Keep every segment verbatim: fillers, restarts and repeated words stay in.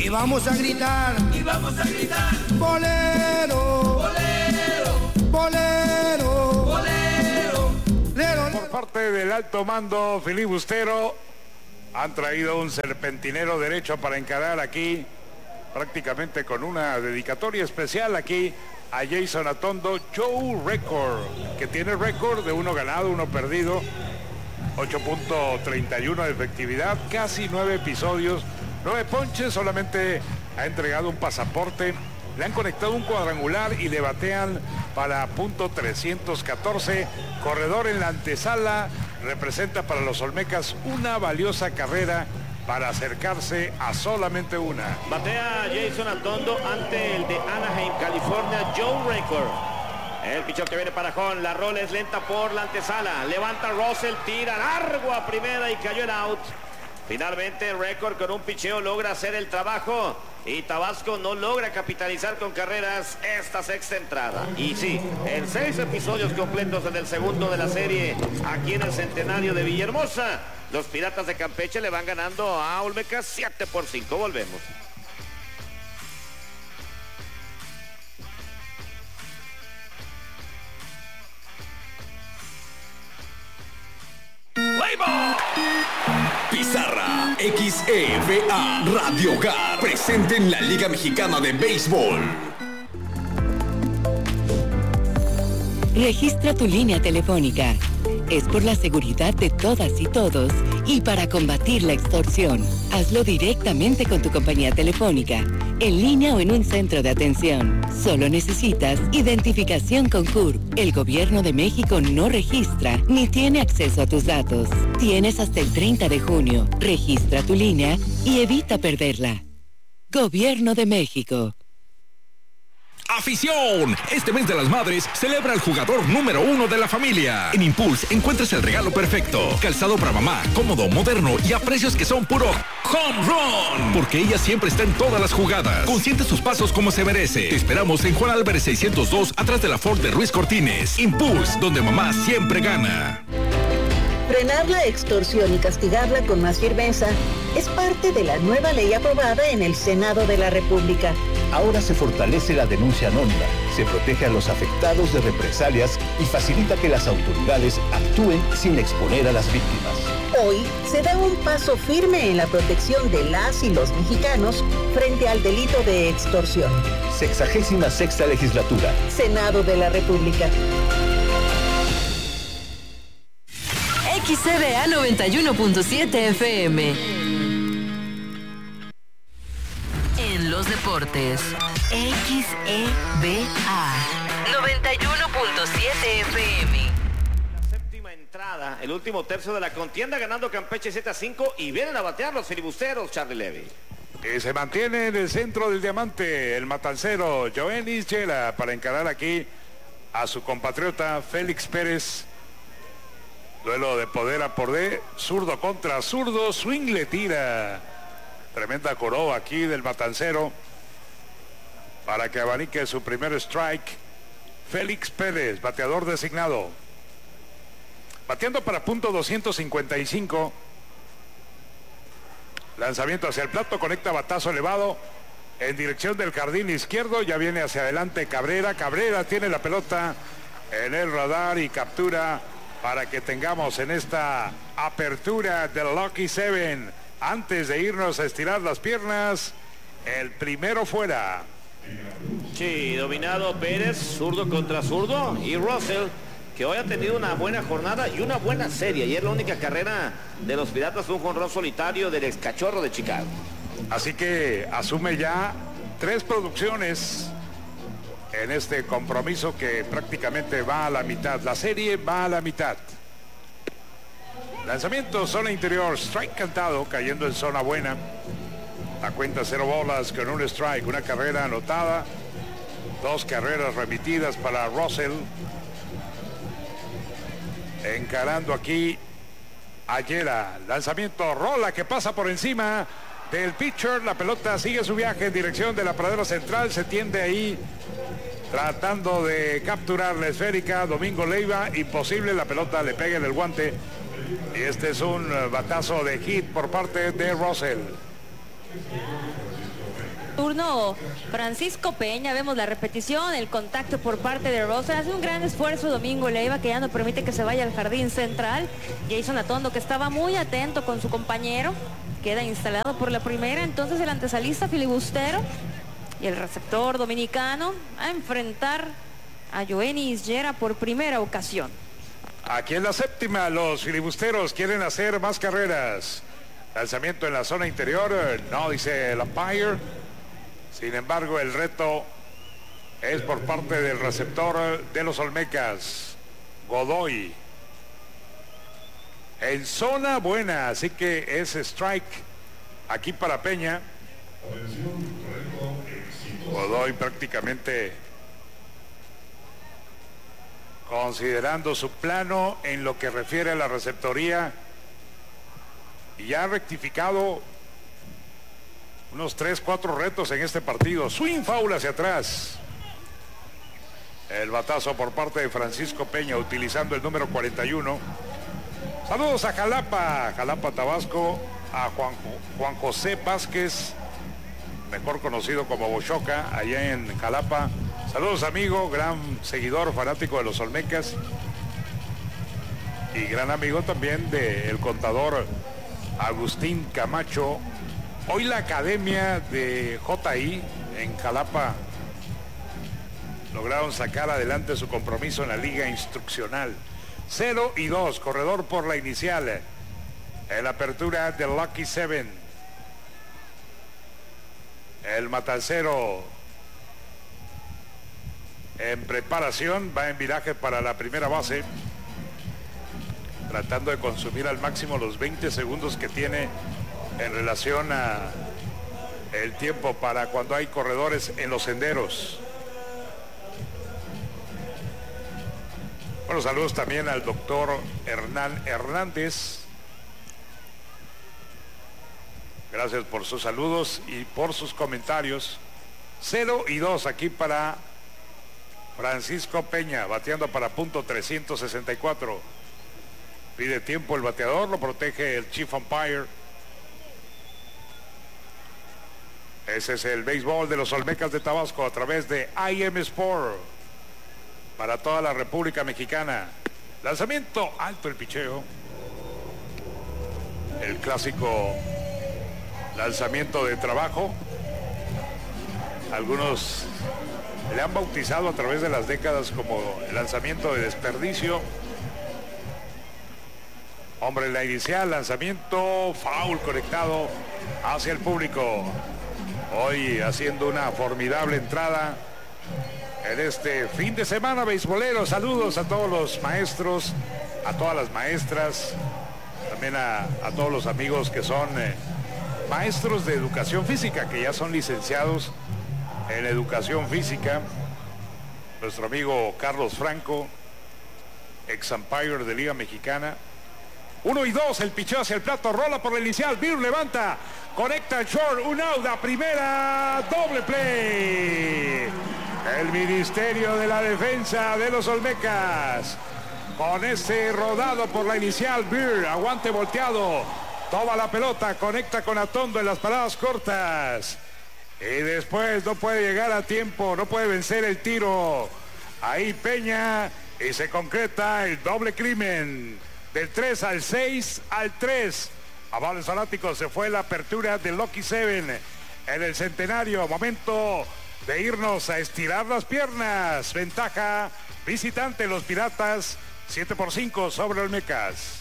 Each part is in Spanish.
Y vamos a gritar, y vamos a gritar, bolero, bolero, bolero, bolero. bolero. Por parte del alto mando filibustero, han traído un serpentinero derecho para encarar aquí, prácticamente con una dedicatoria especial aquí a Jason Atondo, Joe Record, que tiene récord de uno ganado, uno perdido, ocho punto treinta y uno de efectividad, casi nueve episodios, nueve ponches, solamente ha entregado un pasaporte, le han conectado un cuadrangular y le batean para punto trescientos catorce, corredor en la antesala, representa para los Olmecas una valiosa carrera para acercarse a solamente una. Batea Jason Atondo ante el de Anaheim, California, Joe Record. El pichón que viene para Hon, la rola es lenta por la antesala, levanta Russell, tira largo a primera y cayó el out. Finalmente Record con un picheo logra hacer el trabajo y Tabasco no logra capitalizar con carreras esta sexta entrada. Y sí, en seis episodios completos en el segundo de la serie aquí en el Centenario de Villahermosa, los Piratas de Campeche le van ganando a Olmecas siete por cinco. Volvemos. Pizarra X E V A Radio Hogar presente en la Liga Mexicana de Béisbol. Registra tu línea telefónica. Es por la seguridad de todas y todos y para combatir la extorsión. Hazlo directamente con tu compañía telefónica, en línea o en un centro de atención. Solo necesitas identificación con C U R P. El Gobierno de México no registra ni tiene acceso a tus datos. Tienes hasta el treinta de junio. Registra tu línea y evita perderla. Gobierno de México. ¡Afición! Este mes de las madres celebra al jugador número uno de la familia. En Impulse encuentras el regalo perfecto. Calzado para mamá, cómodo, moderno y a precios que son puro home run. Porque ella siempre está en todas las jugadas. Consiente sus pasos como se merece. Te esperamos en Juan Álvarez seiscientos dos, atrás de la Ford de Ruiz Cortines. Impulse, donde mamá siempre gana. Frenar la extorsión y castigarla con más firmeza es parte de la nueva ley aprobada en el Senado de la República. Ahora se fortalece la denuncia anónima, se protege a los afectados de represalias y facilita que las autoridades actúen sin exponer a las víctimas. Hoy se da un paso firme en la protección de las y los mexicanos frente al delito de extorsión. Sexagésima sexta legislatura. Senado de la República. X E V A noventa y uno punto siete F M. En los deportes, X E V A noventa y uno punto siete F M. La séptima entrada, el último tercio de la contienda, ganando Campeche siete a cinco y vienen a batear los filibusteros, Charlie Levy. Y se mantiene en el centro del diamante el matancero Joenis Yela para encarar aquí a su compatriota Félix Pérez. Duelo de poder a poder, zurdo contra zurdo, swing le tira. Tremenda coroa aquí del matancero para que abanique su primer strike. Félix Pérez, bateador designado. Bateando para punto doscientos cincuenta y cinco. Lanzamiento hacia el plato, conecta batazo elevado en dirección del jardín izquierdo. Ya viene hacia adelante Cabrera. Cabrera tiene la pelota en el radar y captura para que tengamos en esta apertura del Lucky Seven, antes de irnos a estirar las piernas, el primero fuera. Sí, dominado Pérez, zurdo contra zurdo, y Russell, que hoy ha tenido una buena jornada y una buena serie. Ayer la única carrera de los Piratas fue un jonrón solitario del ex cachorro de Chicago. Así que asume ya tres producciones en este compromiso que prácticamente va a la mitad. La serie va a la mitad. Lanzamiento, zona interior, strike cantado, cayendo en zona buena. La cuenta cero bolas con un strike, una carrera anotada, dos carreras remitidas para Russell. Encarando aquí a Yela. Lanzamiento, rola que pasa por encima del pitcher. La pelota sigue su viaje en dirección de la pradera central. Se tiende ahí tratando de capturar la esférica. Domingo Leiva, imposible, la pelota le pega en el guante. Y este es un batazo de hit por parte de Russell. turno Francisco Peña. Vemos la repetición, el contacto por parte de Russell. Hace un gran esfuerzo Domingo Leiva, que ya no permite que se vaya al jardín central. Jason Atondo, que estaba muy atento con su compañero, queda instalado por la primera. Entonces el antesalista filibustero y el receptor dominicano a enfrentar a Joenny Isllera por primera ocasión. Aquí en la séptima, los filibusteros quieren hacer más carreras. Lanzamiento en la zona interior, no, dice el umpire. Sin embargo, el reto es por parte del receptor de los Olmecas, Godoy. En zona buena, así que es strike aquí para Peña. Godoy prácticamente considerando su plano en lo que refiere a la receptoría, y ya ha rectificado unos tres, cuatro retos en este partido. Swing foul hacia atrás. El batazo por parte de Francisco Peña utilizando el número cuarenta y uno. Saludos a Jalapa, Jalapa, Tabasco, a Juan, Juan José Vázquez, mejor conocido como Bochoca, allá en Jalapa. Saludos, amigo, gran seguidor, fanático de los Olmecas y gran amigo también del contador Agustín Camacho. Hoy la academia de J I en Jalapa lograron sacar adelante su compromiso en la liga instruccional. cero y dos, corredor por la inicial en la apertura del Lucky Seven. El matancero en preparación, va en viraje para la primera base, tratando de consumir al máximo los veinte segundos que tiene en relación a el tiempo para cuando hay corredores en los senderos. Bueno, saludos también al doctor Hernán Hernández. Gracias por sus saludos y por sus comentarios. cero y dos aquí para Francisco Peña, bateando para punto trescientos sesenta y cuatro. Pide tiempo el bateador, lo protege el Chief Umpire. Ese es el béisbol de los Olmecas de Tabasco a través de I M Sport para toda la República Mexicana. Lanzamiento alto, el picheo. El clásico lanzamiento de trabajo. Algunos le han bautizado a través de las décadas como el lanzamiento de desperdicio. Hombre, la inicial, lanzamiento, foul conectado hacia el público. Hoy haciendo una formidable entrada en este fin de semana beisbolero. Saludos a todos los maestros, a todas las maestras, también a, a todos los amigos que son eh, maestros de educación física, que ya son licenciados en educación física. Nuestro amigo Carlos Franco, ex umpire de Liga Mexicana. Uno y dos, el picheo hacia el plato, rola por la inicial, Beer levanta, conecta el short, un out a primera, doble play. El Ministerio de la Defensa de los Olmecas, con ese rodado por la inicial, Beer, aguante volteado, toma la pelota, conecta con Atondo en las paradas cortas. Y después no puede llegar a tiempo, no puede vencer el tiro. Ahí Peña, y se concreta el doble crimen. Del tres al seis al tres. Amables fanáticos, se fue la apertura del Lucky Seven en el centenario. Momento de irnos a estirar las piernas. Ventaja visitante, los Piratas, siete por cinco sobre Olmecas.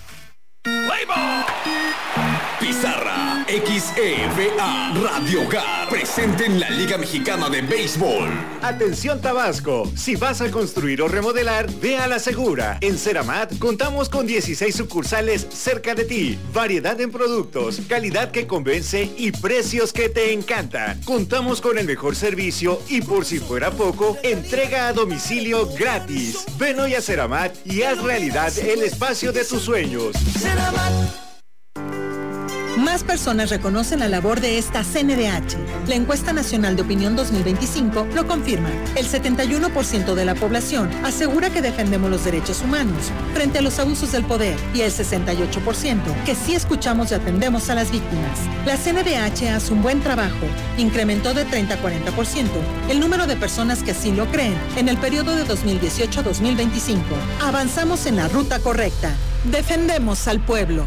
Pizarra X E V A Radio Hogar, presente en la Liga Mexicana de Béisbol. Atención Tabasco, si vas a construir o remodelar, ve a La Segura. En Ceramat contamos con dieciséis sucursales cerca de ti, variedad en productos, calidad que convence y precios que te encantan. Contamos con el mejor servicio y, por si fuera poco, entrega a domicilio gratis. Ven hoy a Ceramat y haz realidad el espacio de tus sueños. Más personas reconocen la labor de esta C N D H. La encuesta nacional de opinión dos mil veinticinco lo confirma. El setenta y uno por ciento de la población asegura que defendemos los derechos humanos frente a los abusos del poder y el sesenta y ocho por ciento que sí escuchamos y atendemos a las víctimas. La C N D H hace un buen trabajo. Incrementó de treinta a cuarenta por ciento el número de personas que así lo creen en el periodo de dos mil dieciocho a dos mil veinticinco. Avanzamos en la ruta correcta. Defendemos al pueblo.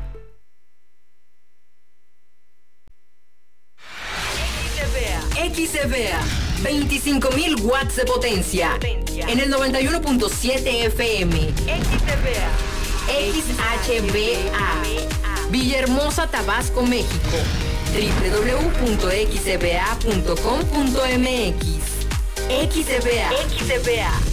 X C V A, veinticinco mil watts de potencia, en el noventa y uno punto siete F M. X C V A, X H V A, Villahermosa, Tabasco, México. doble u doble u doble u punto x c v a punto com punto m x. X C V A, X C V A.